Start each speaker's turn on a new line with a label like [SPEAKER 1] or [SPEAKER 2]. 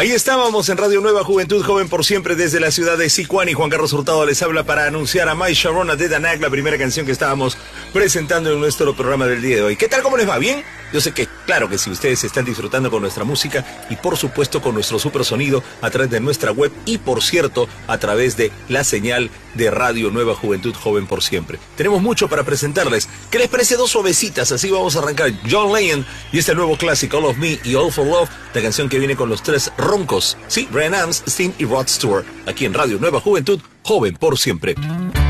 [SPEAKER 1] Ahí estábamos en Radio Nueva Juventud Joven por Siempre desde la ciudad de Sicuán, y Juan Carlos Hurtado les habla para anunciar a My Sharona de Danag, la primera canción que estábamos presentando en nuestro programa del día de hoy. ¿Qué tal? ¿Cómo les va? ¿Bien? Yo sé que, claro que sí, ustedes están disfrutando con nuestra música y por supuesto con nuestro super sonido a través de nuestra web y por cierto a través de la señal de Radio Nueva Juventud Joven por Siempre. Tenemos mucho para presentarles. ¿Qué les parece? Dos suavecitas, así vamos a arrancar. John Legend y este nuevo clásico All of Me y All for Love, la canción que viene con los tres roncos, sí, Bryan Adams, Sting y Rod Stewart, aquí en Radio Nueva Juventud Joven por Siempre.